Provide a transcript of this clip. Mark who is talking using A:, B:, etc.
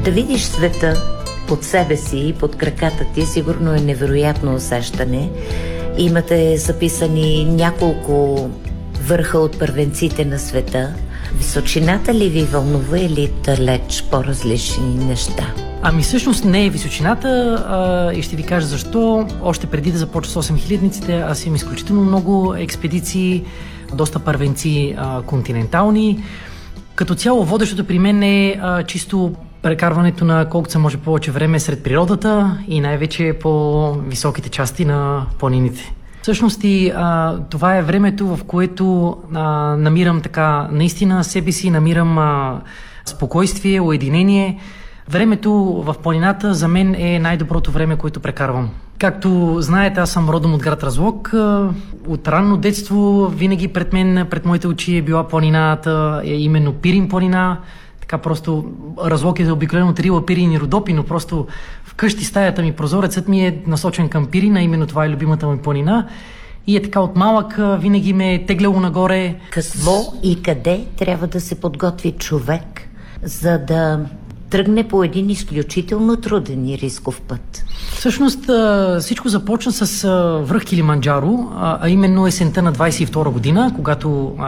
A: Да видиш света под себе си и под краката ти сигурно е невероятно усещане. Имате записани няколко върха от първенците на света. Височината ли ви вълнува или далеч по-различни неща?
B: Ами всъщност не е височината и ще ви кажа защо. Още преди да започва с 8000-ниците, аз имам изключително много експедиции, доста първенци континентални. Като цяло водещото при мен е чисто прекарването на колкото се може повече време сред природата и най-вече по високите части на планините. Всъщност и това е времето, в което намирам така наистина себе си, намирам спокойствие, уединение. Времето в планината за мен е най-доброто време, което прекарвам. Както знаете, аз съм родом от град Разлог. От ранно детство винаги пред мен, пред моите очи е била планината, именно Пирин планина. Така просто Разлог е обикновено Трила, Пирин и Родопи, но просто вкъщи стаята ми, прозорецът ми е насочен към Пирина, именно това е любимата ми планина. И е така от малък винаги ме е тегляло нагоре.
A: Какво и къде трябва да се подготви човек, за да тръгне по един изключително труден и рисков път?
B: Всъщност всичко започна с връх Килиманджаро, а именно есента на 22 година, когато